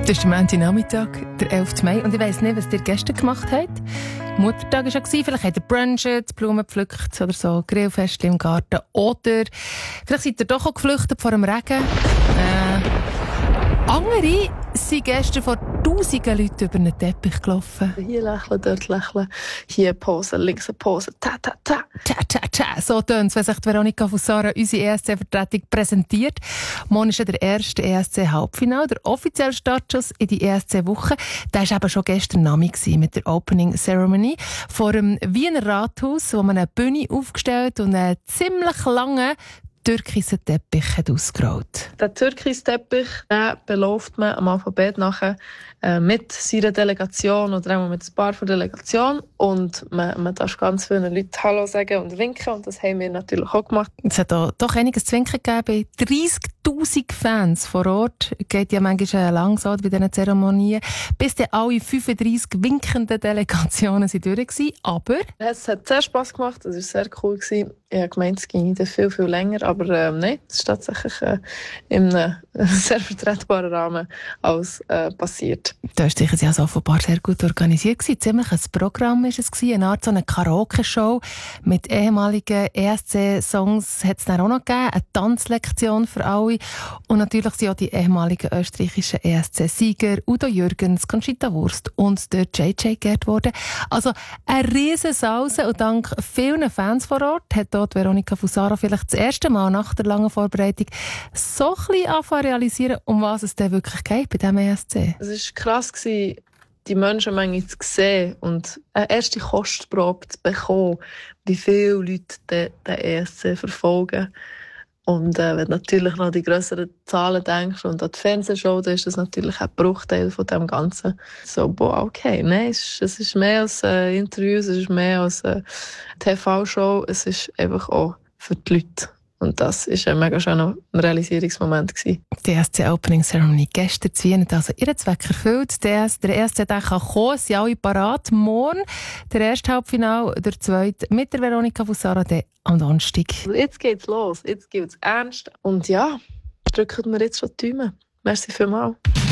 Das ist der Montagnachmittag, der 11. Mai. Und ich weiss nicht, was ihr gestern gemacht habt. Muttertag war ja, vielleicht habt ihr bruncht, Blumen gepflückt oder so, Grillfest im Garten. Oder vielleicht seid ihr doch auch geflüchtet vor dem Regen. Andere sind gestern vor tausenden Leuten über einen Teppich gelaufen. Hier lächeln, dort lächeln, hier Pose, links eine Pose, ta, ta, ta. Ta, ta, ta. So tönt es, wenn sich Veronika Fusara unsere ESC-Vertretung präsentiert. Morgen ist ja der erste ESC-Halbfinale, der offizielle Startschuss in die ESC-Woche. Der war eben schon gestern Abend mit der Opening Ceremony vor dem Wiener Rathaus, wo man eine Bühne aufgestellt und einen ziemlich langen türkisen Teppich hat ausgerollt. Der türkise Teppich beläuft man am Alphabet nachher mit seiner Delegation oder auch mit ein paar von der Delegation. Und man darf ganz vielen Leuten Hallo sagen und winken. Und das haben wir natürlich auch gemacht. Es hat doch einiges zu winken gegeben. 30'000 Fans vor Ort. Geht ja manchmal lang so bei diesen Zeremonien. Bis dann alle 35 winkenden Delegationen sind durch waren. Aber es hat sehr Spass gemacht. Es war sehr cool. Ich habe gemeint, es ging viel, viel länger. Aber nein, es ist tatsächlich in einem sehr vertretbaren Rahmen alles passiert. Da war sicher also offenbar sehr gut organisiert. Ziemlich ein Programm war es. Eine Art so eine Karaoke-Show mit ehemaligen ESC-Songs hat es dann auch noch gegeben. Eine Tanzlektion für alle. Und natürlich sind auch die ehemaligen österreichischen ESC-Sieger Udo Jürgens, Conchita Wurst und der JJ geehrt worden. Also eine riesen Sause. Und dank vielen Fans vor Ort hat dort Veronika Fusara vielleicht das erste Mal nach der langen Vorbereitung so ein bisschen anfangen zu realisieren, um was es denn wirklich geht bei diesem ESC. Es war krass, die Menschenmenge zu sehen und eine erste Kostprobe zu bekommen, wie viele Leute den ESC verfolgen. Und wenn du natürlich noch die grösseren Zahlen denkst und an die Fernsehshow, dann ist das natürlich ein Bruchteil von dem Ganzen. So, okay, nein, es ist mehr als Interviews, es ist mehr als eine TV-Show, es ist einfach auch für die Leute. Und das war ein mega schöner Realisierungsmoment. Die ESC Opening Ceremony gestern zu Wien hat also ihren Zweck erfüllt. Der ESC kann kommen, sind alle parat. Morgen der erste Halbfinale, der zweite mit der Veronika Fusara am Donnerstag. Jetzt geht's los, jetzt geht's ernst. Und ja, drücken wir jetzt schon die Daumen. Merci vielmals.